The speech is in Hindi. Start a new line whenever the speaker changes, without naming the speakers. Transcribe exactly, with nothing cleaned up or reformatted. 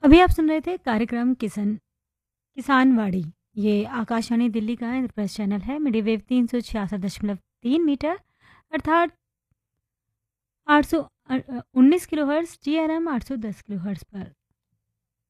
अभी आप सुन रहे थे कार्यक्रम किसान किसानवाड़ी। ये आकाशवाणी दिल्ली का इंद्रप्रस्थ चैनल है। मीडियम वेव तीन सौ छियासठ दशमलव तीन मीटर अर्थात आठ सौ उन्नीस किलो हर्ट्स, जी आर एम आठ सौ दस किलो हर्ट्स पर